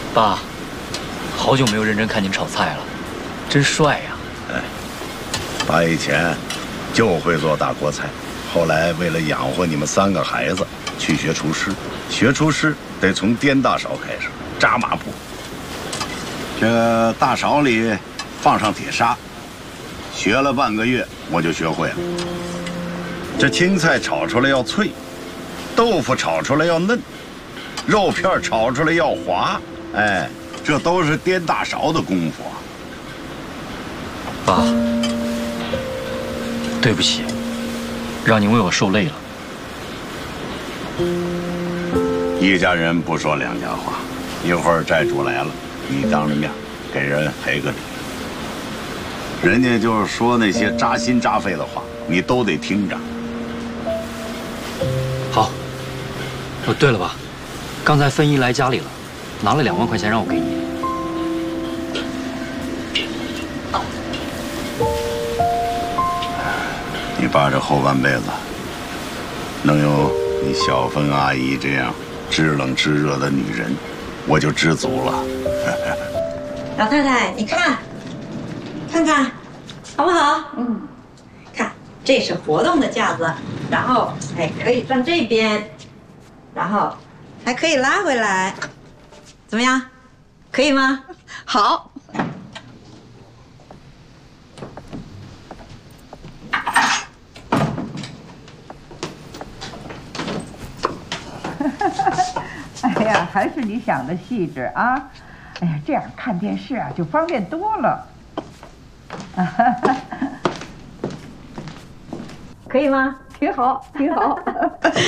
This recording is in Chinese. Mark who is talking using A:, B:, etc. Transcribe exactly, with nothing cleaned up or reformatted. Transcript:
A: 爸，好久没有认真看您炒菜了，真帅呀！
B: 哎，爸以前就会做大锅菜，后来为了养活你们三个孩子，去学厨师。学厨师得从颠大勺开始，扎马步。这大勺里放上铁砂，学了半个月我就学会了。这青菜炒出来要脆，豆腐炒出来要嫩，肉片炒出来要滑。哎，这都是颠大勺的功夫啊！
A: 爸，对不起，让您为我受累了。
B: 一家人不说两家话，一会儿债主来了，你当着面给人赔个礼。人家就是说那些扎心扎肺的话，你都得听着。
A: 好。哦，对了，爸，刚才芬姨来家里了，拿了两万块钱让我给你。
B: 你爸这后半辈子能有你小芬阿姨这样知冷知热的女人，我就知足了。
C: 老太太，你看，看看，好不好？嗯，看，这是活动的架子，然后哎可以转这边，然后还可以拉回来，怎么样？可以吗？好。
D: 哎呀，还是你想的细致啊！哎呀，这样看电视啊就方便多了。
C: 可以吗？
D: 挺好，挺好。